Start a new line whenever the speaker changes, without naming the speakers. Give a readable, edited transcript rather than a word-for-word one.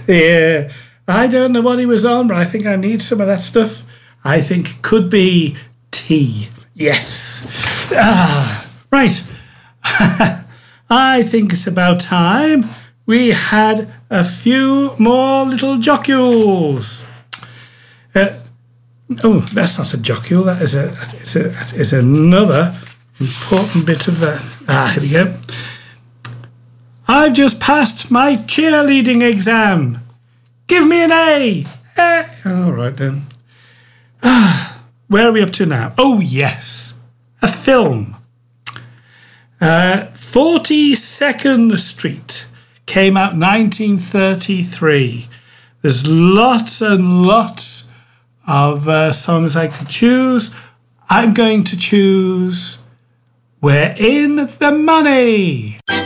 Yeah. I don't know what he was on, but I think I need some of that stuff. I think it could be tea. Yes. Right. I think it's about time we had a few more little jockules. That's not a jockule. That is another important bit of that. Here we go. I've just passed my cheerleading exam. Give me an A. All right then. Where are we up to now? Oh, yes. A film. 42nd Street came out 1933. There's lots and lots of songs I could choose. I'm going to choose We're in the Money.